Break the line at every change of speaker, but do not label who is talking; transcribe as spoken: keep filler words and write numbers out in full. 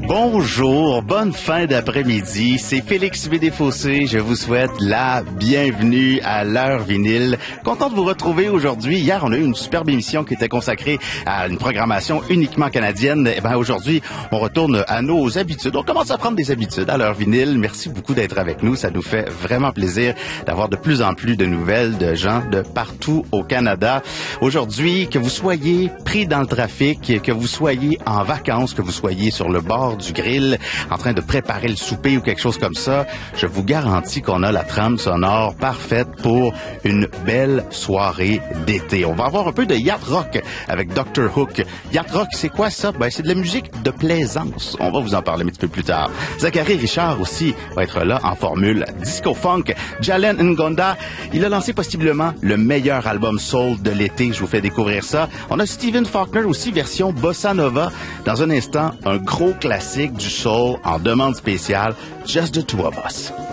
Bonjour, bonne fin d'après-midi. C'est Félix Védéfossé. Je vous souhaite la bienvenue à l'heure vinyle. Content de vous retrouver aujourd'hui. Hier, on a eu une superbe émission qui était consacrée à une programmation uniquement canadienne. Et ben aujourd'hui, on retourne à nos habitudes. On commence à prendre des habitudes à l'heure vinyle. Merci beaucoup d'être avec nous. Ça nous fait vraiment plaisir d'avoir de plus en plus de nouvelles de gens de partout au Canada. Aujourd'hui, que vous soyez pris dans le trafic, que vous soyez en vacances, que vous soyez sur le bord du grill, en train de préparer le souper ou quelque chose comme ça, je vous garantis qu'on a la trame sonore parfaite pour une belle soirée d'été. On va avoir un peu de yacht rock avec docteur Hook. Yacht rock, c'est quoi ça? Ben, c'est de la musique de plaisance. On va vous en parler un petit peu plus tard. Zachary Richard aussi va être là en formule disco funk. Jalen Ngonda, il a lancé possiblement le meilleur album soul de l'été. Je vous fais découvrir ça. On a Stephen Faulkner aussi, version bossa nova. Dans un instant, un gros classique du soul en demande spéciale, Just the Two of Us.